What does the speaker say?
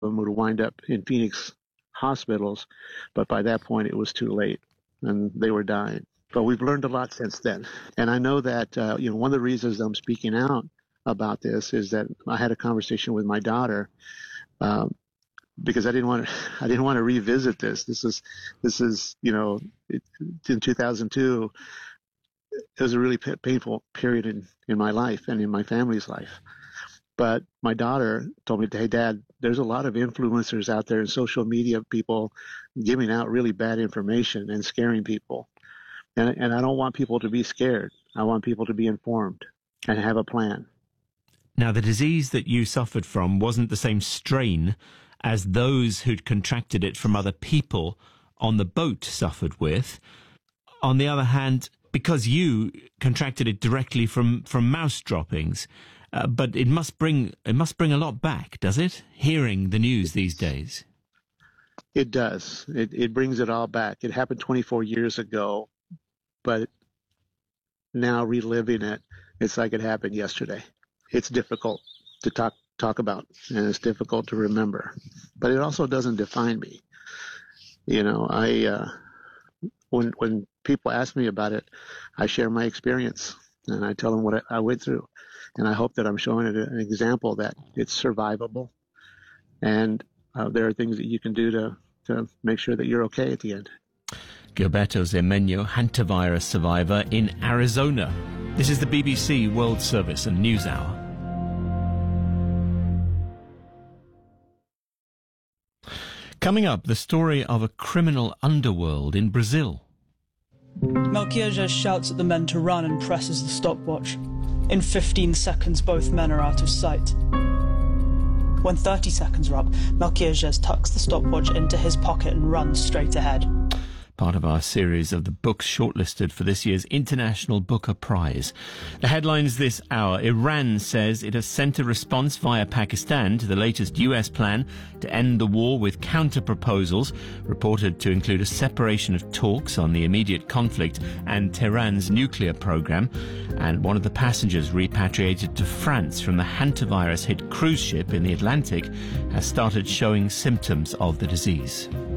them would wind up in Phoenix hospitals, but by that point it was too late and they were dying. But we've learned a lot since then. And I know that, one of the reasons I'm speaking out about this is that I had a conversation with my daughter, because I didn't want to revisit this. This is, in 2002, it was a really painful period in my life and in my family's life. But my daughter told me, hey, Dad, there's a lot of influencers out there and social media people giving out really bad information and scaring people. And I don't want people to be scared. I want people to be informed and have a plan. Now, the disease that you suffered from wasn't the same strain as those who'd contracted it from other people on the boat suffered with. On the other hand, because you contracted it directly from mouse droppings, but it must bring a lot back, does it? Hearing the news these days. It does. It brings it all back. It happened 24 years ago, but now reliving it, it's like it happened yesterday. It's difficult to talk about, and it's difficult to remember, but it also doesn't define me. When people ask me about it, I share my experience and I tell them what I went through. And I hope that I'm showing it an example that it's survivable. And there are things that you can do to make sure that you're okay at the end. Gilberto Zemenyo, hantavirus survivor in Arizona. This is the BBC World Service and News Hour. Coming up, the story of a criminal underworld in Brazil. Melquiades shouts at the men to run and presses the stopwatch. In 15 seconds, both men are out of sight. When 30 seconds are up, Melquiades tucks the stopwatch into his pocket and runs straight ahead. Part of our series of the books shortlisted for this year's International Booker Prize. The headlines this hour: Iran says it has sent a response via Pakistan to the latest US plan to end the war with counter-proposals, reported to include a separation of talks on the immediate conflict and Tehran's nuclear program. And one of the passengers repatriated to France from the hantavirus-hit cruise ship in the Atlantic has started showing symptoms of the disease.